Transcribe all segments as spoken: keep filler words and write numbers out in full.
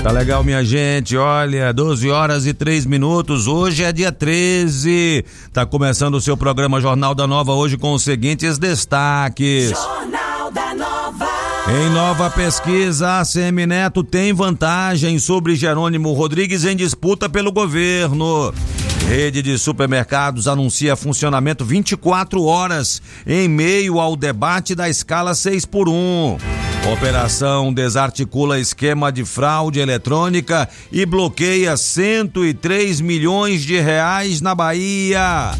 Tá legal, minha gente, olha, doze horas e três minutos, hoje é dia treze, tá começando o seu programa Jornal da Nova hoje com os seguintes destaques. Jornal da Nova. Em nova pesquisa, A C M Neto tem vantagem sobre Jerônimo Rodrigues em disputa pelo governo. Rede de supermercados anuncia funcionamento vinte e quatro horas em meio ao debate da escala seis por um. Operação desarticula esquema de fraude eletrônica e bloqueia cento e três milhões de reais na Bahia.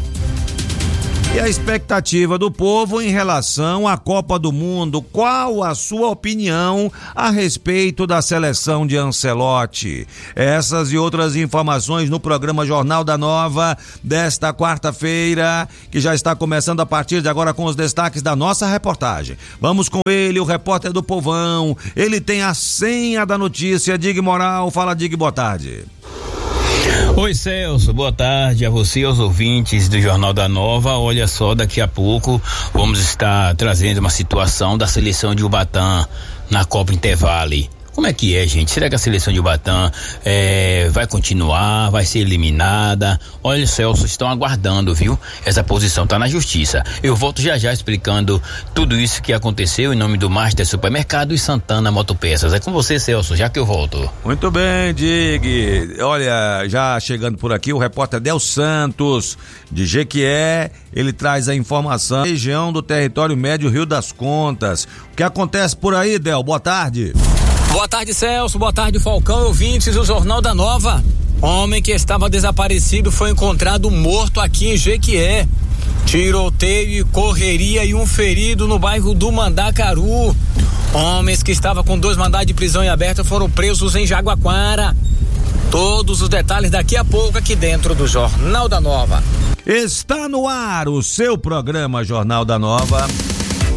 E a expectativa do povo em relação à Copa do Mundo, qual a sua opinião a respeito da seleção de Ancelotti? Essas e outras informações no programa Jornal da Nova desta quarta-feira, que já está começando a partir de agora com os destaques da nossa reportagem. Vamos com ele, o repórter do Povão, ele tem a senha da notícia. Dig Moral, fala Dig, boa tarde. Oi, Celso, boa tarde a você e aos ouvintes do Jornal da Nova. Olha só, daqui a pouco vamos estar trazendo uma situação da seleção de Ubatã na Copa Intervale. Como é que é, gente? Será que a seleção de Ubatã é, vai continuar, vai ser eliminada? Olha, Celso, estão aguardando, viu? Essa posição tá na justiça. Eu volto já já explicando tudo isso que aconteceu em nome do Master Supermercado e Santana Motopeças. É com você, Celso, já que eu volto. Muito bem, Dig. Olha, já chegando por aqui, o repórter Del Santos, de Jequié, ele traz a informação da região do território médio Rio das Contas. O que acontece por aí, Del? Boa tarde. Boa tarde, Celso. Boa tarde, Falcão, ouvintes do Jornal da Nova. Homem que estava desaparecido foi encontrado morto aqui em Jequié. Tiroteio e correria e um ferido no bairro do Mandacaru. Homens que estavam com dois mandados de prisão em aberto foram presos em Jaguaquara. Todos os detalhes daqui a pouco aqui dentro do Jornal da Nova. Está no ar o seu programa Jornal da Nova.